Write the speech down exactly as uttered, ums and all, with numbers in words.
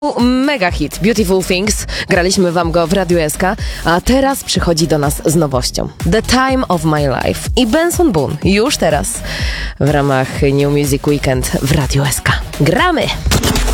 Mega hit Beautiful Things, graliśmy wam go w Radiu S K, a teraz przychodzi do nas z nowością The Time of My Life i Benson Boone już teraz w ramach New Music Weekend w Radiu S K. Gramy!